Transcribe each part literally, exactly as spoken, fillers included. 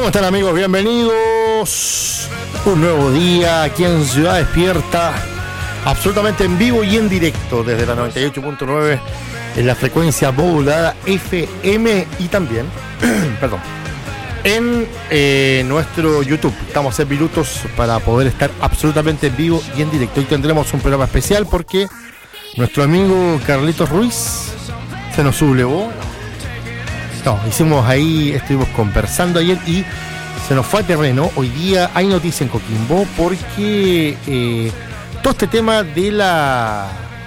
¿Cómo están, amigos? Bienvenidos. Un nuevo día aquí en Ciudad Despierta, absolutamente en vivo y en directo desde la noventa y ocho punto nueve en la frecuencia modulada F M y también, perdón, en eh, nuestro YouTube. Estamos en minutos para poder estar absolutamente en vivo y en directo. Hoy tendremos un programa especial porque nuestro amigo Carlitos Ruiz se nos sublevó. No, hicimos ahí, estuvimos conversando ayer y se nos fue a terreno. Hoy día hay noticia en Coquimbo porque eh, todo este tema de la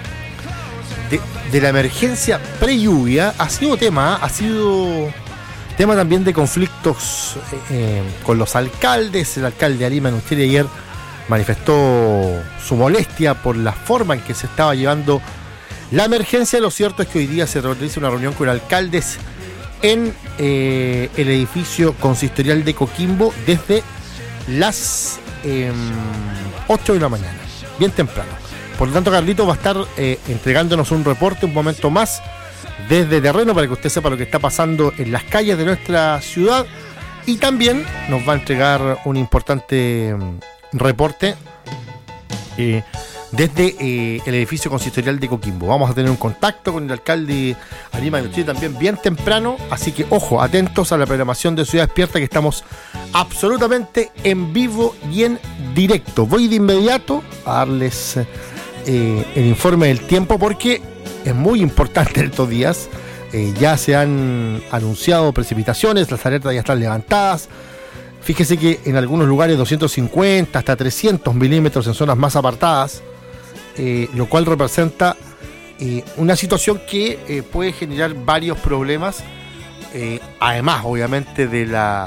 de, de la emergencia pre-lluvia ha sido tema, ha sido tema también de conflictos eh, con los alcaldes. El alcalde Ari Manusteri ayer manifestó su molestia por la forma en que se estaba llevando la emergencia. Lo cierto es que hoy día se realiza una reunión con alcaldes en eh, el edificio consistorial de Coquimbo desde las eh, ocho de la mañana, bien temprano. Por lo tanto, Carlitos va a estar eh, entregándonos un reporte un momento más desde terreno para que usted sepa lo que está pasando en las calles de nuestra ciudad, y también nos va a entregar un importante reporte eh, desde eh, el edificio consistorial de Coquimbo. Vamos a tener un contacto con el alcalde Ari Manusteri también bien temprano, así que ojo, atentos a la programación de Ciudad Despierta, que estamos absolutamente en vivo y en directo. Voy de inmediato a darles eh, el informe del tiempo porque es muy importante en estos días. Eh, ya se han anunciado precipitaciones, las alertas ya están levantadas. Fíjese que en algunos lugares doscientos cincuenta hasta trescientos milímetros en zonas más apartadas. Eh, lo cual representa eh, una situación que eh, puede generar varios problemas, eh, además obviamente de la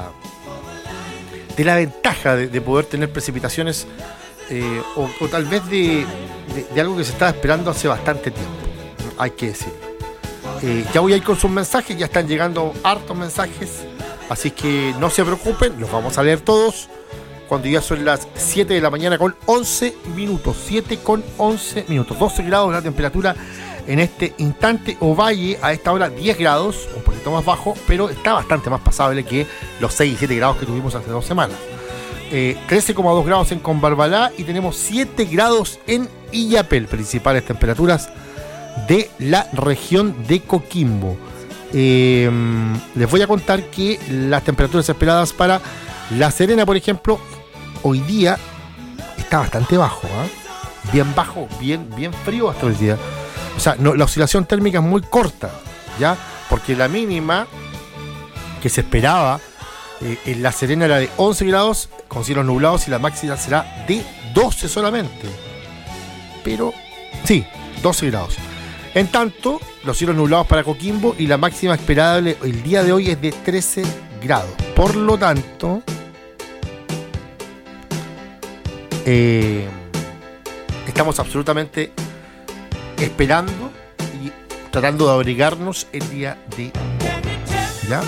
de la ventaja de, de poder tener precipitaciones eh, o, o tal vez de, de, de algo que se estaba esperando hace bastante tiempo, hay que decirlo. Eh, ya voy a ir con sus mensajes, ya están llegando hartos mensajes, así que no se preocupen, los vamos a leer todos cuando ya son las siete de la mañana con once minutos, siete con once minutos, doce grados la temperatura en este instante. Ovalle a esta hora diez grados, un poquito más bajo, pero está bastante más pasable que los seis y siete grados que tuvimos hace dos semanas. Eh, trece coma dos grados en Combarbalá y tenemos siete grados en Illapel, principales temperaturas de la región de Coquimbo. Eh, les voy a contar que las temperaturas esperadas para La Serena, por ejemplo, hoy día está bastante bajo, ¿eh? bien bajo, bien, bien frío hasta hoy día. O sea, no, la oscilación térmica es muy corta, ¿ya? Porque la mínima que se esperaba eh, en La Serena era de once grados con cielos nublados y la máxima será de doce solamente. Pero, sí, doce grados. En tanto, los cielos nublados para Coquimbo y la máxima esperable el día de hoy es de trece grados. Por lo tanto, Eh, estamos absolutamente esperando y tratando de abrigarnos el día de hoy, ¿ya?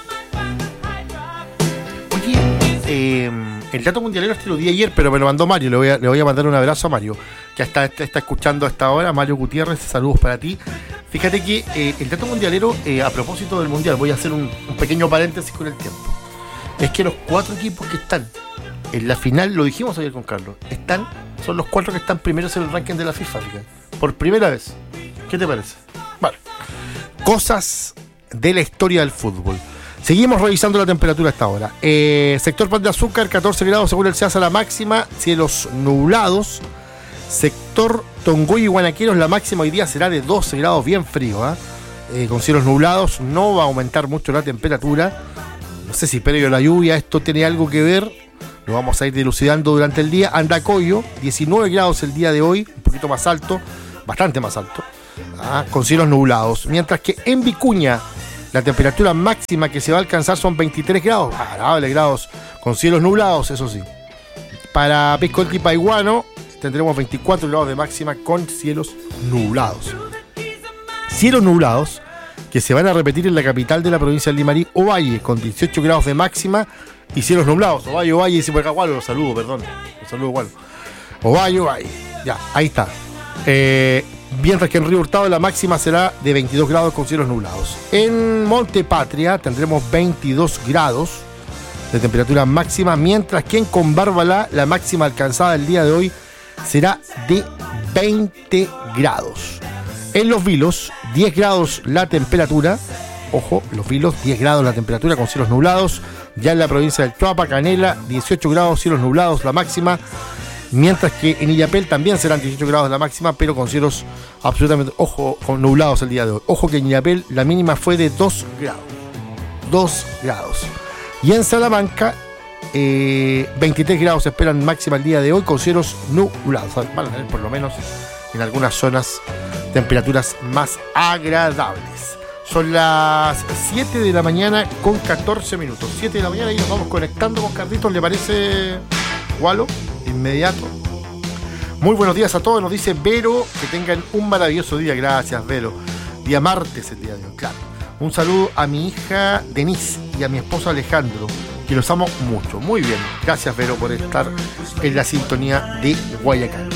Oye, eh, el dato mundialero este lo di ayer, pero me lo mandó Mario. Le voy a, le voy a mandar un abrazo a Mario, que está, está, está escuchando hasta ahora. Mario Gutiérrez, saludos para ti. Fíjate que eh, el dato mundialero, eh, a propósito del mundial, voy a hacer un, un pequeño paréntesis con el tiempo. Es que los cuatro equipos que están en la final, lo dijimos ayer con Carlos, están, son los cuatro que están primeros en el ranking de la FIFA, fíjate, por primera vez. ¿Qué te parece? Vale. Cosas de la historia del fútbol. Seguimos revisando la temperatura hasta ahora. Eh, sector Pan de Azúcar, catorce grados según el SEASA la máxima, cielos nublados. Sector Tongoy y Guanaqueros, la máxima hoy día será de doce grados, bien frío, ¿eh? Eh, con cielos nublados, no va a aumentar mucho la temperatura. No sé si previo a la lluvia esto tiene algo que ver. Lo vamos a ir dilucidando durante el día. Andacoyo, diecinueve grados el día de hoy, un poquito más alto, bastante más alto, ah, con cielos nublados. Mientras que en Vicuña, la temperatura máxima que se va a alcanzar son veintitrés grados, agradables grados, con cielos nublados, eso sí. Para Piscoelqui y Paiguano tendremos veinticuatro grados de máxima con cielos nublados. Cielos nublados que se van a repetir en la capital de la provincia de Limarí, Ovalle, con dieciocho grados de máxima y cielos nublados. Ovalle, Ovalle, dice por acá Gualo, los saludo, perdón. Los saludo, Gualo. Ovalle, Ovalle. Ya, ahí está. Eh, mientras que en Río Hurtado la máxima será de veintidós grados con cielos nublados. En Monte Patria tendremos veintidós grados de temperatura máxima, mientras que en Combarbalá la máxima alcanzada el día de hoy será de veinte grados. En Los Vilos, diez grados la temperatura. Ojo, Los Vilos, diez grados la temperatura con cielos nublados. Ya en la provincia del Choapa, Canela, dieciocho grados, cielos nublados la máxima. Mientras que en Illapel también serán dieciocho grados la máxima, pero con cielos absolutamente, ojo, con nublados el día de hoy. Ojo que en Illapel la mínima fue de dos grados. dos grados. Y en Salamanca, eh, veintitrés grados se esperan máxima el día de hoy con cielos nublados. Van a tener por lo menos en algunas zonas temperaturas más agradables. Son las siete de la mañana con catorce minutos. siete de la mañana y nos vamos conectando con Carlitos. ¿Le parece, Walo? Inmediato. Muy buenos días a todos, nos dice Vero, que tengan un maravilloso día. Gracias, Vero. Día martes el día de hoy, claro. Un saludo a mi hija Denise y a mi esposo Alejandro, que los amo mucho. Muy bien, gracias, Vero, por estar en la sintonía de Guayacán.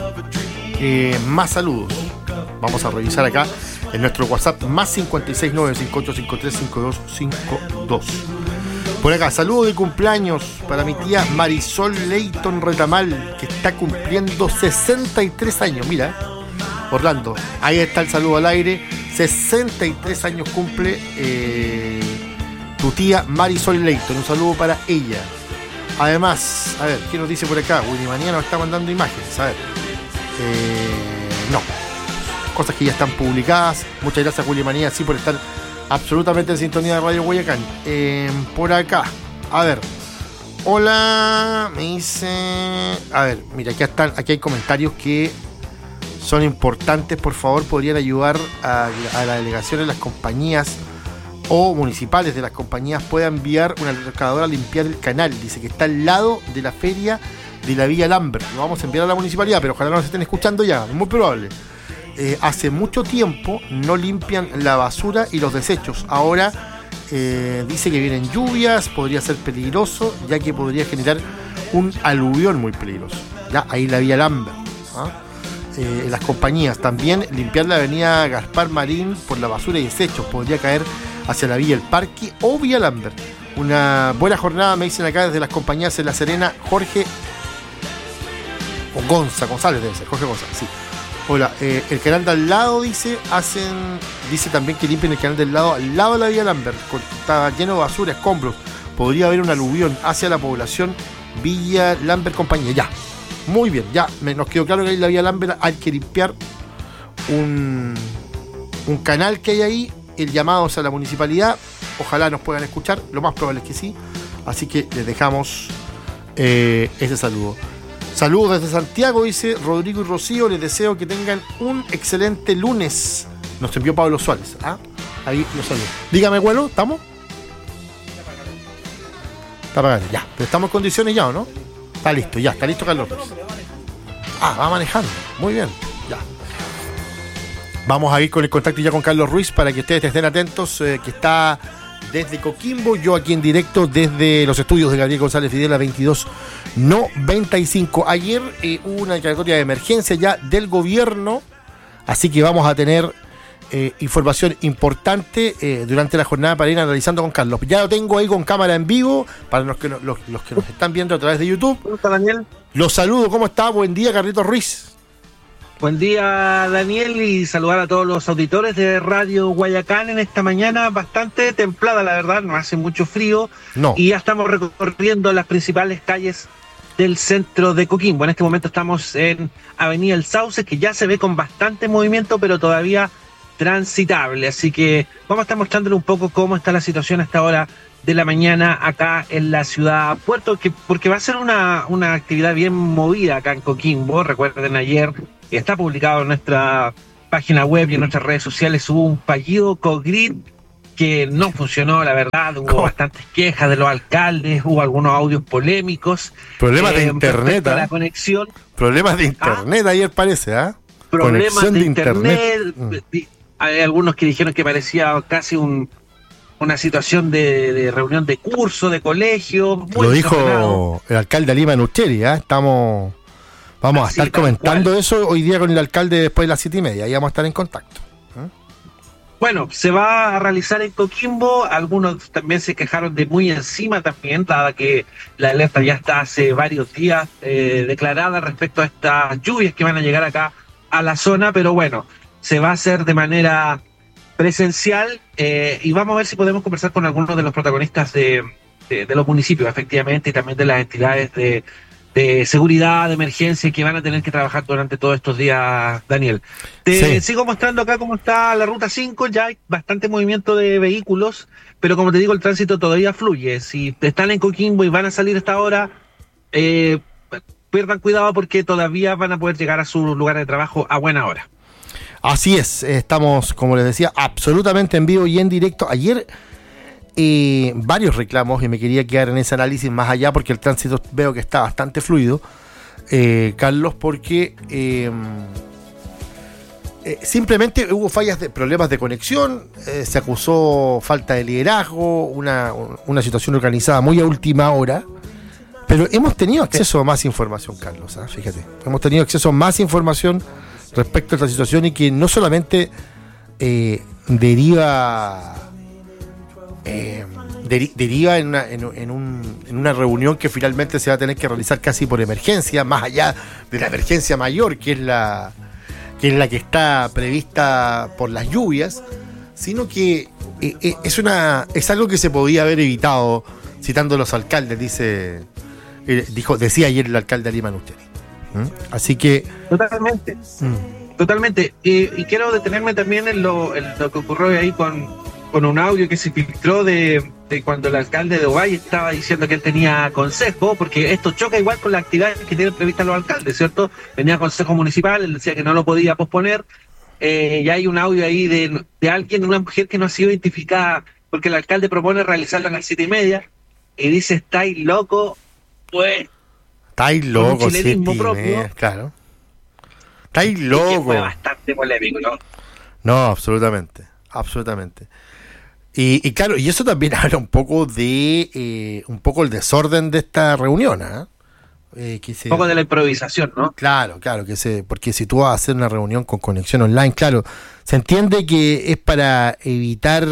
Eh, más saludos. Vamos a revisar acá en nuestro WhatsApp más cinco seis nueve cinco ocho cinco tres cinco dos cinco dos. Por acá, saludo de cumpleaños para mi tía Marisol Leighton Retamal, que está cumpliendo sesenta y tres años. Mira, Orlando, ahí está el saludo al aire. sesenta y tres años cumple eh, tu tía Marisol Leighton. Un saludo para ella. Además, a ver, ¿qué nos dice por acá? Willy Manía nos está mandando imágenes. A ver, eh, no, cosas que ya están publicadas. Muchas gracias, Willy Manía, sí, por estar absolutamente en sintonía de Radio Guayacán. Eh, por acá, a ver. Hola, me dice. A ver, mira, aquí están, aquí hay comentarios que son importantes. Por favor, podrían ayudar a, a la delegación de las compañías o municipales de las compañías puedan enviar una recadadora a limpiar el canal. Dice que está al lado de la feria de la Villa Lambert. Lo vamos a enviar a la municipalidad, pero ojalá no nos estén escuchando ya, es muy probable. Eh, hace mucho tiempo no limpian la basura y los desechos. Ahora eh, dice que vienen lluvias, podría ser peligroso, ya que podría generar un aluvión muy peligroso. Ya, ahí la Vía Lambert. ¿Ah? Eh, las compañías también limpiar la avenida Gaspar Marín por la basura y desechos. Podría caer hacia la Villa El Parque o Vía Lambert. Una buena jornada, me dicen acá desde las compañías en La Serena. Jorge o Gonza, González debe ser, Jorge González, sí. Hola, eh, el canal de al lado dice, hacen, dice también que limpian el canal del lado, al lado de la Vía Lambert, está lleno de basura, escombros, podría haber un aluvión hacia la población Villa Lambert compañía, ya, muy bien, ya, me, nos quedó claro que ahí en la Vía Lambert hay que limpiar un, un canal que hay ahí, el llamado es a la municipalidad, ojalá nos puedan escuchar, lo más probable es que sí, así que les dejamos eh, ese saludo. Saludos desde Santiago, dice Rodrigo y Rocío. Les deseo que tengan un excelente lunes. Nos envió Pablo Suárez. ¿Ah? Ahí los saludo. Dígame, abuelo, ¿estamos? Está apagado. Ya. Pero estamos en condiciones ya, ¿o no? Está listo, ya. Está listo Carlos Ruiz. Ah, va manejando. Muy bien. Ya. Vamos a ir con el contacto ya con Carlos Ruiz para que ustedes estén atentos, eh, que está desde Coquimbo, yo aquí en directo desde los estudios de Gabriel González Videla veintidós noventa y cinco. Ayer eh, hubo una declaratoria de emergencia ya del gobierno, así que vamos a tener eh, información importante eh, durante la jornada para ir analizando con Carlos. Ya lo tengo ahí con cámara en vivo para los que, no, los, los que nos están viendo a través de YouTube. ¿Cómo está, Daniel? Los saludo, ¿cómo está? Buen día, Carlitos Ruiz. Buen día, Daniel, y saludar a todos los auditores de Radio Guayacán en esta mañana bastante templada, la verdad, no hace mucho frío. No. Y ya estamos recorriendo las principales calles del centro de Coquimbo. En este momento estamos en Avenida El Sauce, que ya se ve con bastante movimiento, pero todavía transitable. Así que vamos a estar mostrándole un poco cómo está la situación a esta hora de la mañana acá en la ciudad Puerto, que, porque va a ser una, una actividad bien movida acá en Coquimbo. Recuerden, ayer está publicado en nuestra página web y en nuestras redes sociales, hubo un fallido Cogrid que no funcionó, la verdad, hubo ¿Cómo? bastantes quejas de los alcaldes, hubo algunos audios polémicos. Problemas eh, de internet, ¿eh? La conexión. Problemas de internet, ¿Ah? ayer parece, ¿ah? ¿eh? Problemas conexión de, de internet. internet. Mm. Hay algunos que dijeron que parecía casi un una situación de, de reunión de curso, de colegio. Lo dijo desordenado. El alcalde Lima Nucheri, ¿eh? Estamos... Vamos Así, a estar comentando cual. eso hoy día con el alcalde después de las siete y media. Ahí vamos a estar en contacto. ¿Eh? Bueno, se va a realizar en Coquimbo. Algunos también se quejaron de muy encima también, dada que la alerta ya está hace varios días eh, declarada respecto a estas lluvias que van a llegar acá a la zona, pero bueno, se va a hacer de manera presencial eh, y vamos a ver si podemos conversar con algunos de los protagonistas de, de, de los municipios, efectivamente, y también de las entidades de, de seguridad, de emergencia que van a tener que trabajar durante todos estos días, Daniel. Te sí. sigo mostrando acá cómo está la ruta cinco, ya hay bastante movimiento de vehículos, pero como te digo, el tránsito todavía fluye. Si están en Coquimbo y van a salir a esta hora, eh, pierdan cuidado porque todavía van a poder llegar a sus lugares de trabajo a buena hora. Así es, estamos, como les decía, absolutamente en vivo y en directo. Ayer eh, varios reclamos y me quería quedar en ese análisis más allá porque el tránsito veo que está bastante fluido, eh, Carlos, porque eh, eh, simplemente hubo fallas de problemas de conexión, eh, se acusó falta de liderazgo, una, una situación organizada muy a última hora, pero hemos tenido acceso a más información, Carlos, ¿eh? Fíjate, hemos tenido acceso a más información respecto a esta situación y que no solamente eh, deriva eh, deri- deriva en una, en, en, un, en una reunión que finalmente se va a tener que realizar casi por emergencia, más allá de la emergencia mayor que es la que es la que está prevista por las lluvias, sino que eh, eh, es una es algo que se podía haber evitado, citando a los alcaldes, dice eh, dijo decía ayer el alcalde Aníbal Usteri. ¿Mm? Así que totalmente mm. totalmente y, y quiero detenerme también en lo, en lo que ocurrió ahí con, con un audio que se filtró de, de cuando el alcalde de Ovalle estaba diciendo que él tenía consejo, porque esto choca igual con las actividades que tienen previstas los alcaldes, ¿cierto? Venía consejo municipal, él decía que no lo podía posponer, eh, y hay un audio ahí de, de alguien, una mujer que no ha sido identificada, porque el alcalde propone realizarlo a las siete y media y dice, estáis loco, pues estáis loco, siete y media, claro. Estáis loco. Fue bastante polémico, ¿no? No, absolutamente, absolutamente. Y, y claro, y eso también habla un poco de eh, un poco el desorden de esta reunión, ¿eh? Eh, que se, un poco de la improvisación, ¿no? Claro, claro, que se, porque si tú vas a hacer una reunión con conexión online, claro, se entiende que es para evitar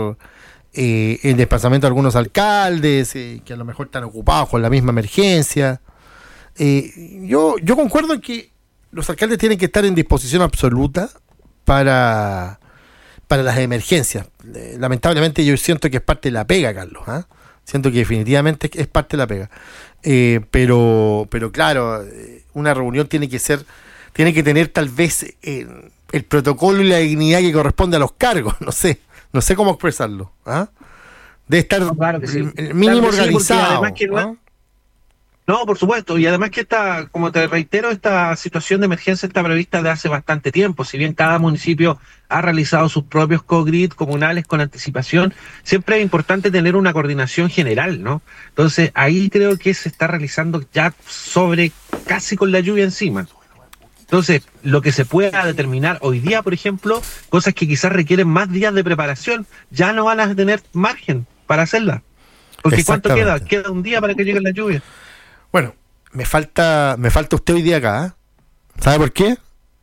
eh, el desplazamiento de algunos alcaldes eh, que a lo mejor están ocupados con la misma emergencia. Eh, yo, yo concuerdo en que los alcaldes tienen que estar en disposición absoluta para, para las emergencias. Eh, lamentablemente yo siento que es parte de la pega, Carlos, ¿eh? Siento que definitivamente es parte de la pega. Eh, pero, pero claro, una reunión tiene que ser, tiene que tener tal vez eh, el protocolo y la dignidad que corresponde a los cargos, no sé, no sé cómo expresarlo, ¿ah? ¿eh? Debe estar no, claro que sí. el mínimo claro que sí, organizado. Que no, ¿eh? No, por supuesto, y además que esta, como te reitero, esta situación de emergencia está prevista de hace bastante tiempo. Si bien cada municipio ha realizado sus propios co-grid comunales con anticipación, siempre es importante tener una coordinación general, ¿no? Entonces, ahí creo que se está realizando ya sobre casi con la lluvia encima. Entonces, lo que se pueda determinar hoy día, por ejemplo, cosas que quizás requieren más días de preparación, ya no van a tener margen para hacerlas. Porque ¿cuánto queda? Queda un día para que llegue la lluvia. Bueno, me falta me falta usted hoy día acá, ¿eh? ¿Sabe por qué?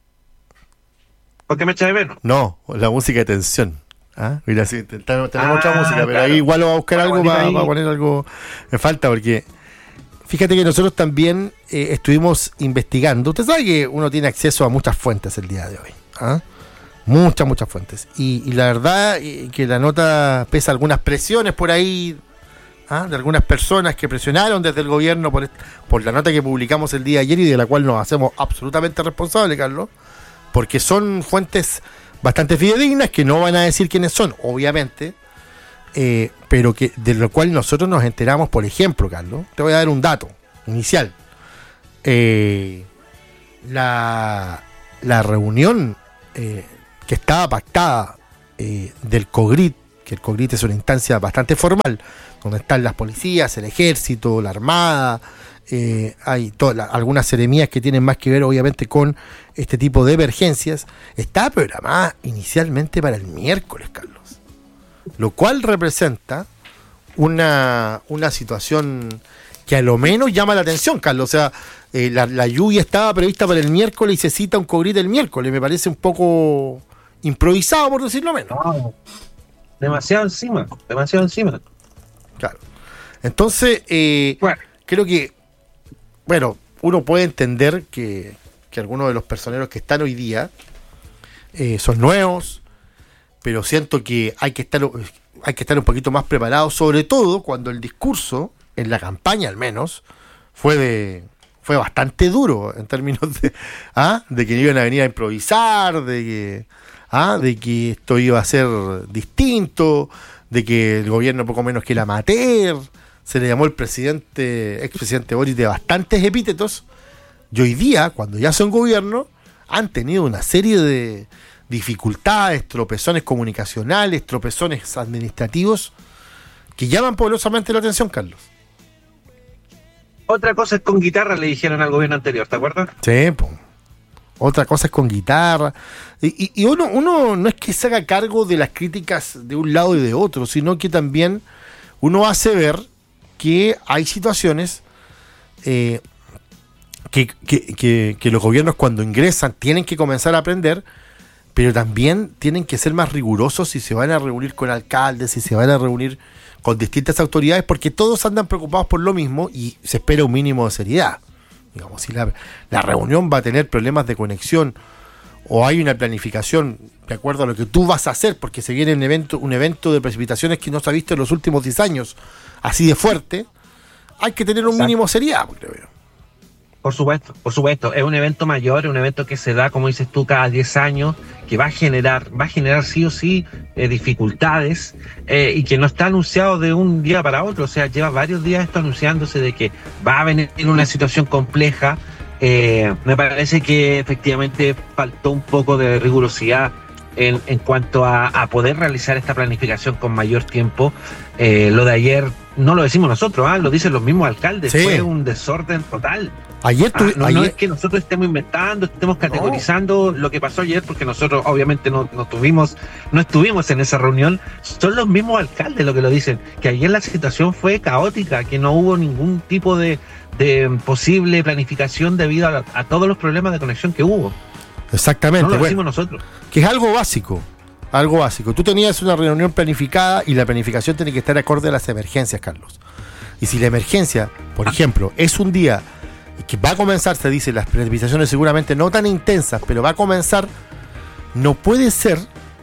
¿Por qué me echa de menos? No, la música de tensión. ¿Ah? Mira, sí, tenemos ah, otra música, pero claro. Ahí igual lo va a buscar bueno, algo para pa poner algo. Me falta porque fíjate que nosotros también eh, estuvimos investigando. Usted sabe que uno tiene acceso a muchas fuentes el día de hoy, ¿ah? Muchas, muchas fuentes. Y, y la verdad eh, que la nota pesa algunas presiones por ahí, ¿ah? De algunas personas que presionaron desde el gobierno por, por la nota que publicamos el día de ayer y de la cual nos hacemos absolutamente responsables, Carlos, porque son fuentes bastante fidedignas que no van a decir quiénes son, obviamente, eh, pero que de lo cual nosotros nos enteramos. Por ejemplo, Carlos, te voy a dar un dato inicial. Eh, la, la reunión eh, que estaba pactada eh, del COGRID, que el COGRID es una instancia bastante formal, donde están las policías, el ejército, la armada, eh, hay toda la, algunas seremías que tienen más que ver obviamente con este tipo de emergencias, estaba programada inicialmente para el miércoles, Carlos, lo cual representa una, una situación que a lo menos llama la atención, Carlos. O sea, eh, la, la lluvia estaba prevista para el miércoles y se cita un COGRID el miércoles, me parece un poco improvisado, por decirlo menos. No, demasiado encima, demasiado encima. Claro. Entonces, eh, bueno. creo que, bueno, uno puede entender que, que algunos de los personeros que están hoy día eh, son nuevos, pero siento que hay que estar hay que estar un poquito más preparados, sobre todo cuando el discurso, en la campaña al menos, fue de fue bastante duro en términos de, ¿ah? de que iban a venir a improvisar, de que, ¿ah? de que esto iba a ser distinto, de que el gobierno poco menos que era amateur. Se le llamó el presidente, expresidente Boric, de bastantes epítetos, y hoy día, cuando ya son gobierno, han tenido una serie de dificultades, tropezones comunicacionales, tropezones administrativos, que llaman poderosamente la atención, Carlos. Otra cosa es con guitarra, le dijeron al gobierno anterior, ¿te acuerdas? Sí, pues. Otra cosa es con guitarra. Y, y, y uno, uno no es que se haga cargo de las críticas de un lado y de otro, sino que también uno hace ver que hay situaciones eh, que, que, que, que los gobiernos cuando ingresan tienen que comenzar a aprender, pero también tienen que ser más rigurosos si se van a reunir con alcaldes, si se van a reunir con distintas autoridades, porque todos andan preocupados por lo mismo y se espera un mínimo de seriedad. Digamos, si la, la reunión va a tener problemas de conexión o hay una planificación de acuerdo a lo que tú vas a hacer, porque se viene un evento, un evento de precipitaciones que no se ha visto en los últimos diez años, así de fuerte, hay que tener un Exacto. mínimo de seriedad, creo yo. Por supuesto, por supuesto, es un evento mayor, es un evento que se da, como dices tú, cada diez años, que va a generar, va a generar sí o sí eh, dificultades eh, y que no está anunciado de un día para otro, o sea, lleva varios días esto anunciándose de que va a venir una situación compleja. Eh, me parece que efectivamente faltó un poco de rigurosidad en, en cuanto a, a poder realizar esta planificación con mayor tiempo. Eh, lo de ayer no lo decimos nosotros, ¿eh? Lo dicen los mismos alcaldes, sí. Fue un desorden total. Ayer, tu, ah, no, ayer no es que nosotros estemos inventando, estemos categorizando no. lo que pasó ayer, porque nosotros obviamente no, no tuvimos, no estuvimos en esa reunión. Son los mismos alcaldes los que lo dicen, que ayer la situación fue caótica, que no hubo ningún tipo de, de posible planificación debido a, a todos los problemas de conexión que hubo. Exactamente. No lo bueno, decimos nosotros. Que es algo básico, algo básico. Tú tenías una reunión planificada y la planificación tiene que estar acorde a las emergencias, Carlos. Y si la emergencia, por ah. ejemplo, es un día que va a comenzar, se dice, las precipitaciones seguramente no tan intensas, pero va a comenzar, no puede ser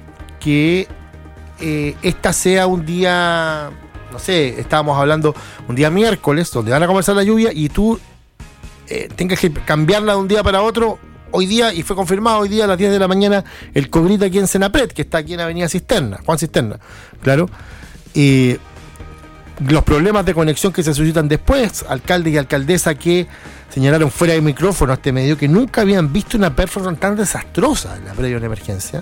que eh, esta sea un día, no sé, estábamos hablando un día miércoles, donde van a comenzar la lluvia, y tú eh, tengas que cambiarla de un día para otro, hoy día, y fue confirmado hoy día a las diez de la mañana, el Cobrita aquí en Senapred, que está aquí en Avenida Cisterna, Juan Cisterna, claro, y eh, los problemas de conexión que se suscitan después, alcalde y alcaldesa que señalaron fuera de micrófono a este medio que nunca habían visto una performance tan desastrosa en la previa de emergencia.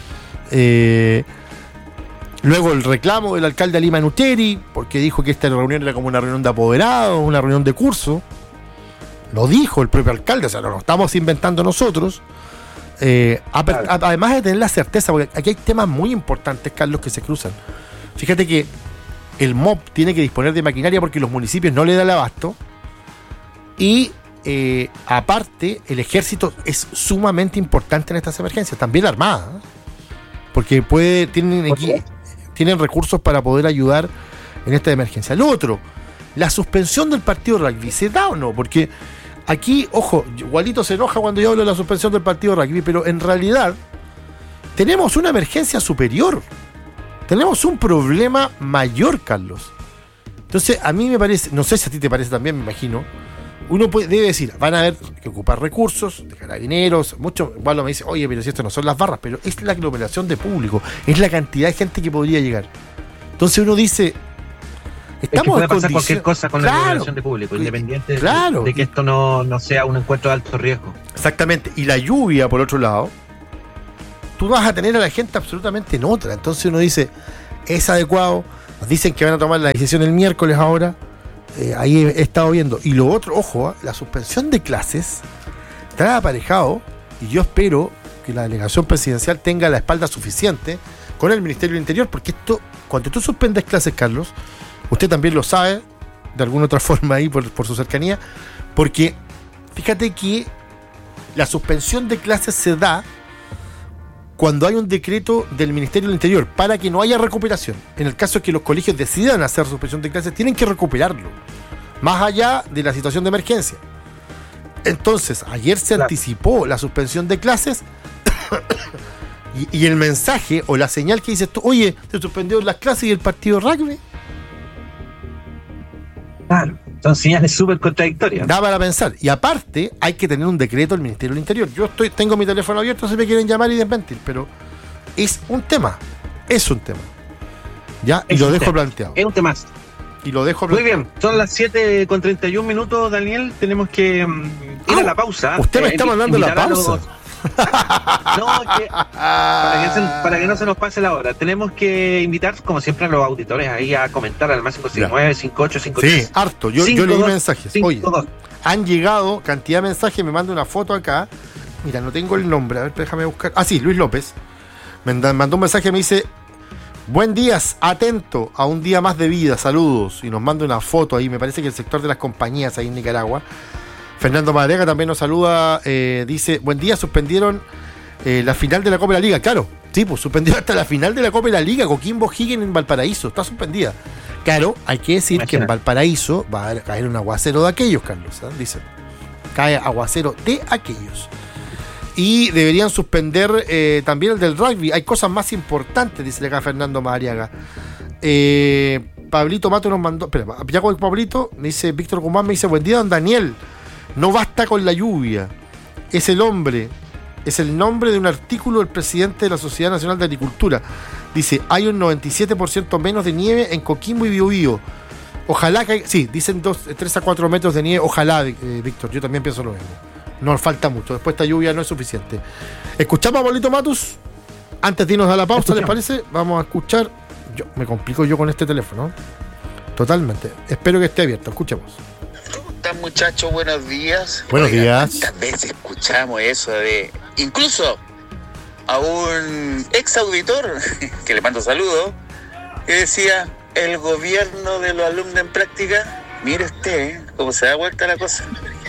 Eh, luego el reclamo del alcalde Alima Nuteri, porque dijo que esta reunión era como una reunión de apoderados, una reunión de curso. Lo dijo el propio alcalde, o sea, no lo estamos inventando nosotros. Eh, a, a, además de tener la certeza, porque aquí hay temas muy importantes, Carlos, que se cruzan. Fíjate que el M O P tiene que disponer de maquinaria porque los municipios no le dan el abasto. Y eh, aparte, el ejército es sumamente importante en estas emergencias, también la Armada, ¿eh? Porque puede, tienen, aquí, tienen recursos para poder ayudar en esta emergencia. Lo otro, la suspensión del partido de rugby, ¿se da o no? Porque aquí, ojo, Gualito se enoja cuando yo hablo de la suspensión del partido de rugby, pero en realidad tenemos una emergencia superior. Tenemos un problema mayor, Carlos. Entonces, a mí me parece, no sé si a ti te parece también, me imagino, uno puede, debe decir, van a haber que ocupar recursos de carabineros, mucho, igual me dice, oye, pero si esto no son las barras, pero es la aglomeración de público, es la cantidad de gente que podría llegar. Entonces uno dice, estamos es que puede en pasar condición... cualquier cosa con claro, la aglomeración de público, independiente claro. de, de que esto no, no sea un encuentro de alto riesgo. Exactamente, y la lluvia, por otro lado, tú vas a tener a la gente absolutamente en otra. Entonces uno dice, es adecuado, nos dicen que van a tomar la decisión el miércoles ahora, eh, ahí he, he estado viendo. Y lo otro, ojo, ¿eh? La suspensión de clases trae aparejado, y yo espero que la delegación presidencial tenga la espalda suficiente con el Ministerio del Interior, porque esto, cuando tú suspendes clases, Carlos, usted también lo sabe, de alguna otra forma ahí por, por su cercanía, porque fíjate que la suspensión de clases se da cuando hay un decreto del Ministerio del Interior para que no haya recuperación. En el caso de que los colegios decidan hacer suspensión de clases, tienen que recuperarlo, más allá de la situación de emergencia. Entonces, ayer se claro. anticipó la suspensión de clases y, y el mensaje o la señal que dices tú, oye, se suspendieron las clases y el partido de rugby. Claro, son señales súper contradictorias. Da para pensar. Y aparte, hay que tener un decreto del Ministerio del Interior. Yo estoy tengo mi teléfono abierto si me quieren llamar y desmentir, pero es un tema. Es un tema. ¿Ya? Y es lo dejo tema. planteado. Es un tema. Y lo dejo Muy bien, son las siete con treinta y un minutos, Daniel. Tenemos que um, ir ah, a la pausa. Usted me eh, está mandando la pausa. Los... no, que, para, que se, para que no se nos pase la hora, tenemos que invitar, como siempre, a los auditores ahí a comentar al más cinco cinco nueve, cinco ocho cinco tres. Sí, harto. Yo, yo leí mensajes. Oye, han llegado cantidad de mensajes. Me manda una foto acá. Mira, no tengo el nombre. A ver, déjame buscar. Ah, sí, Luis López. Me mandó un mensaje. Me dice: buen día, atento a un día más de vida, saludos. Y nos manda una foto ahí, me parece que el sector de las compañías ahí en Nicaragua. Fernando Madrega también nos saluda, eh, dice, buen día, suspendieron eh, la final de la Copa de la Liga. Claro, sí, pues suspendió hasta la final de la Copa de la Liga, Coquimbo Higgins en Valparaíso, está suspendida. Claro, hay que decir Imagina. que en Valparaíso va a caer un aguacero de aquellos, Carlos, ¿eh? Dicen, cae aguacero de aquellos. Y deberían suspender eh, también el del rugby. Hay cosas más importantes, dice acá Fernando Madariaga. Eh, Pablito Mato nos mandó. Espera, ya con el Pablito, me dice Víctor Guzmán, me dice: buen día, don Daniel. No basta con la lluvia. Es el hombre. Es el nombre de un artículo del presidente de la Sociedad Nacional de Agricultura. Dice: hay un noventa y siete por ciento menos de nieve en Coquimbo y Biobío. Ojalá que. Sí, dicen tres a cuatro metros de nieve. Ojalá, eh, Víctor. Yo también pienso lo mismo. Nos falta mucho, después esta lluvia no es suficiente. Escuchamos a Pablito Matus antes de irnos a la pausa. Escuchamos. ¿Les parece? Vamos a escuchar. Yo me complico yo con este teléfono totalmente, espero que esté abierto. Escuchemos. ¿Cómo están, muchachos? Buenos días. Buenos Oiga, días. ¿Cuántas veces escuchamos eso de incluso a un ex auditor que le mando saludos, que decía: el gobierno de los alumnos en práctica? Mire usted, ¿eh? Cómo se da vuelta la cosa.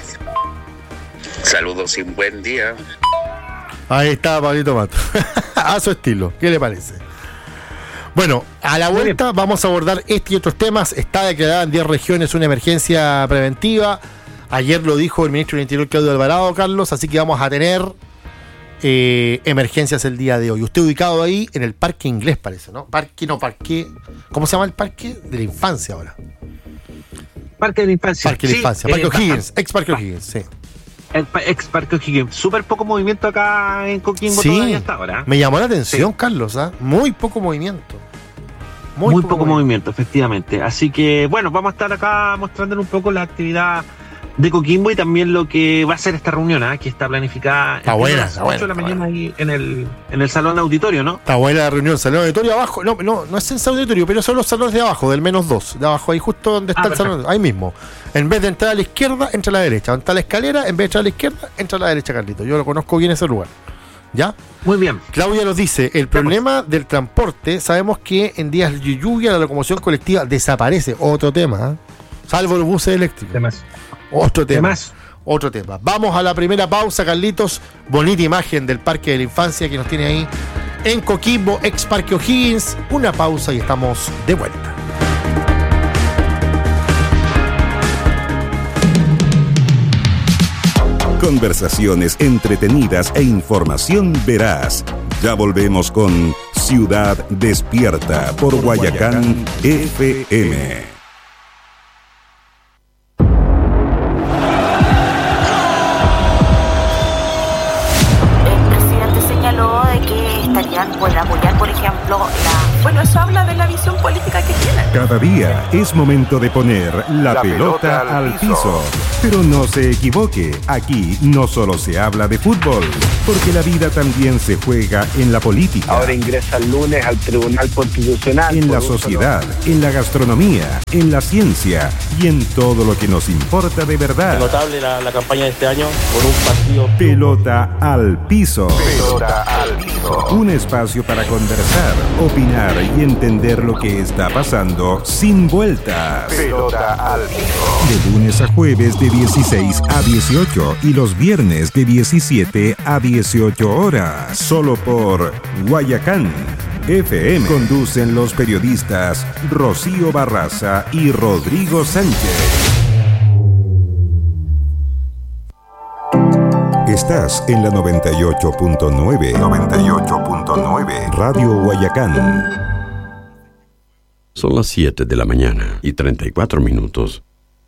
Saludos y un buen día. Ahí está Pablito Mato. A su estilo. ¿Qué le parece? Bueno, a la vuelta vamos a abordar este y otros temas. Está declarada en diez regiones una emergencia preventiva. Ayer lo dijo el ministro del Interior, Claudio Alvarado, Carlos. Así que vamos a tener eh, emergencias el día de hoy. Usted ubicado ahí en el Parque Inglés, parece, ¿no? Parque, no, parque. ¿Cómo se llama el parque? De la infancia ahora. Parque de la infancia. Parque de la infancia. Sí, Parque eh, O'Higgins. Ex Parque O'Higgins, sí. El ex Parque O'Higgins. Súper poco movimiento acá en Coquimbo sí, todavía hasta ahora. Me llamó la atención, sí. Carlos, ¿eh? Muy poco movimiento. Muy, Muy poco, poco movimiento. movimiento, efectivamente. Así que, bueno, vamos a estar acá mostrándole un poco la actividad de Coquimbo y también lo que va a ser esta reunión, ¿eh? Que está planificada está buena, a las ocho de la mañana ahí en el, en el salón auditorio, ¿no? Está buena la reunión, salón auditorio abajo. No, no, no es el salón auditorio, pero son los salones de abajo, del menos dos, de abajo, ahí justo donde está ah, el perfecto. salón, ahí mismo. En vez de entrar a la izquierda, entra a la derecha. Donde está la escalera, en vez de entrar a la izquierda, entra a la derecha, Carlito. Yo lo conozco bien ese lugar. ¿Ya? Muy bien. Claudia nos dice, el problema del transporte, sabemos que en días de lluvia la locomoción colectiva desaparece. Otro tema, ¿eh? Salvo los buses eléctricos. Temas. Otro tema. Temas. Otro tema. Vamos a la primera pausa, Carlitos. Bonita imagen del Parque de la Infancia que nos tiene ahí en Coquimbo, ex Parque O'Higgins. Una pausa y estamos de vuelta. Conversaciones entretenidas e información veraz. Ya volvemos con Ciudad Despierta por Guayacán F M. Puede apoyar, por ejemplo, la... Bueno, eso habla de la visión política que tiene. Cada día es momento de poner la, la pelota, pelota al piso. piso. Pero no se equivoque, aquí no solo se habla de fútbol, porque la vida también se juega en la política. Ahora ingresa el lunes al Tribunal Constitucional. En la sociedad, en la gastronomía, en la ciencia y en todo lo que nos importa de verdad. Es notable la, la campaña de este año por un partido. Pelota al piso. Pelota al piso. piso. Un espacio para conversar, opinar y entender lo que está pasando sin vueltas. Pelota al piso. De lunes a jueves de dieciséis a dieciocho y los viernes de diecisiete a dieciocho horas. Solo por Guayacán F M. Conducen los periodistas Rocío Barraza y Rodrigo Sánchez. Estás en la noventa y ocho punto nueve. noventa y ocho punto nueve. Radio Guayacán. Son las siete de la mañana y treinta y cuatro minutos.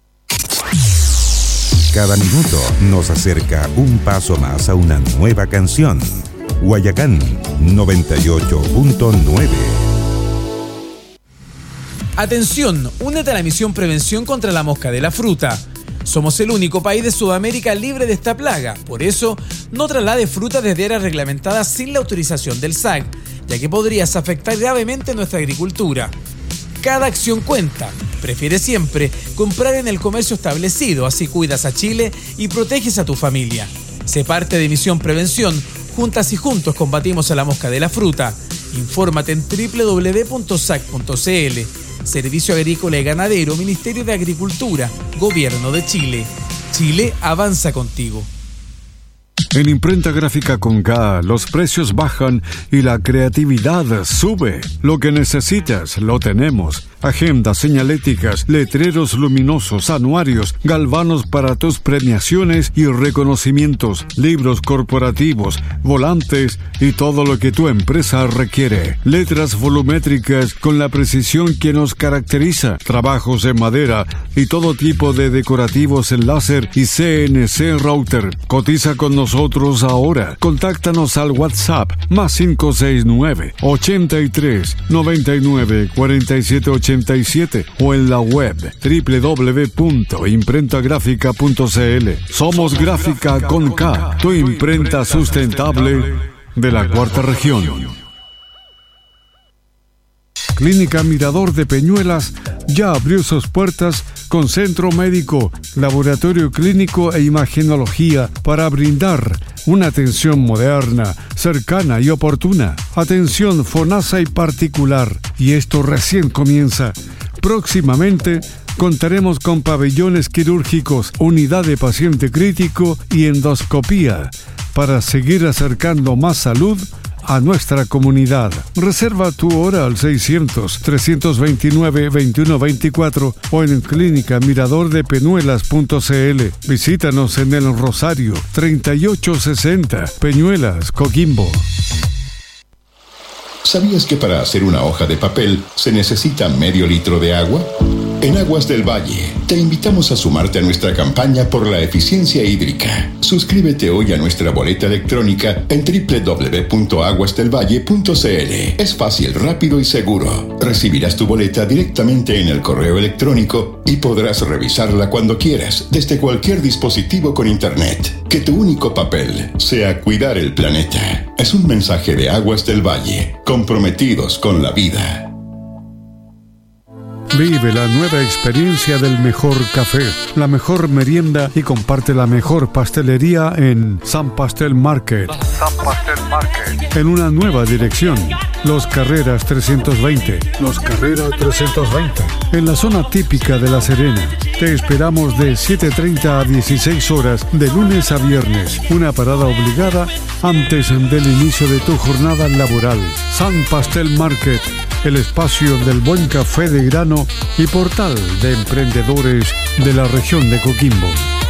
Cada minuto nos acerca un paso más a una nueva canción. Guayacán noventa y ocho punto nueve. Atención, únete a la misión Prevención contra la Mosca de la Fruta. Somos el único país de Sudamérica libre de esta plaga. Por eso, no traslade frutas desde áreas reglamentadas sin la autorización del S A C, ya que podrías afectar gravemente nuestra agricultura. Cada acción cuenta. Prefiere siempre comprar en el comercio establecido, así cuidas a Chile y proteges a tu familia. Sé parte de Misión Prevención. Juntas y juntos combatimos a la mosca de la fruta. Infórmate en doble u doble u doble u punto s a c punto c l. Servicio Agrícola y Ganadero, Ministerio de Agricultura, Gobierno de Chile. Chile avanza contigo. En Imprenta Gráfica con K, los precios bajan y la creatividad sube. Lo que necesitas, lo tenemos. Agendas, señaléticas, letreros luminosos, anuarios, galvanos para tus premiaciones y reconocimientos, libros corporativos, volantes y todo lo que tu empresa requiere. Letras volumétricas con la precisión que nos caracteriza. Trabajos en madera y todo tipo de decorativos en láser y C N C router. Cotiza con nosotros ahora. Contáctanos al WhatsApp más cinco seis nueve, ochenta y tres, noventa y nueve, cuarenta y siete ochenta y siete o en la web doble u doble u doble u punto imprenta gráfica punto c l. Somos Gráfica con K, tu imprenta sustentable de la cuarta región. Clínica Mirador de Peñuelas ya abrió sus puertas con centro médico, laboratorio clínico e imagenología para brindar una atención moderna, cercana y oportuna. Atención FONASA y particular. Y esto recién comienza. Próximamente contaremos con pabellones quirúrgicos, unidad de paciente crítico y endoscopía para seguir acercando más salud a nuestra comunidad. Reserva tu hora al seiscientos, trescientos veintinueve, veintiuno veinticuatro o en clínica mirador de peñuelas punto c l. Visítanos en el Rosario treinta y ocho sesenta, Peñuelas, Coquimbo. ¿Sabías que para hacer una hoja de papel se necesita medio litro de agua? En Aguas del Valle, te invitamos a sumarte a nuestra campaña por la eficiencia hídrica. Suscríbete hoy a nuestra boleta electrónica en doble u doble u doble u punto aguas del valle punto c l. Es fácil, rápido y seguro. Recibirás tu boleta directamente en el correo electrónico y podrás revisarla cuando quieras, desde cualquier dispositivo con internet. Que tu único papel sea cuidar el planeta. Es un mensaje de Aguas del Valle, comprometidos con la vida. Vive la nueva experiencia del mejor café, la mejor merienda y comparte la mejor pastelería en San Pastel Market. San Pastel Market. En una nueva dirección, Los Carreras trescientos veinte. Los Carreras trescientos veinte. En la zona típica de La Serena. Te esperamos de siete treinta a dieciséis horas de lunes a viernes. Una parada obligada antes del inicio de tu jornada laboral. San Pastel Market. El espacio del buen café de grano y portal de emprendedores de la región de Coquimbo.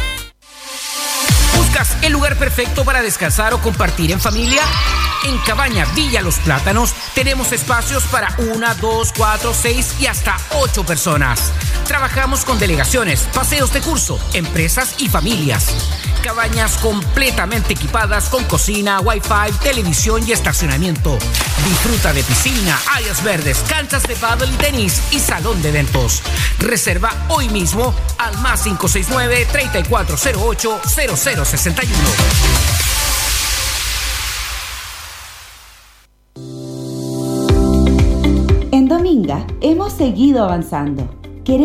¿Buscas el lugar perfecto para descansar o compartir en familia? En Cabaña Villa Los Plátanos tenemos espacios para una, dos, cuatro, seis y hasta ocho personas. Trabajamos con delegaciones, paseos de curso, empresas y familias. Cabañas completamente equipadas con cocina, wifi, televisión y estacionamiento. Disfruta de piscina, áreas verdes, canchas de pádel y tenis y salón de eventos. Reserva hoy mismo al más cinco seis nueve, treinta y cuatro cero ocho, cero cero sesenta y uno. En Dominga hemos seguido avanzando.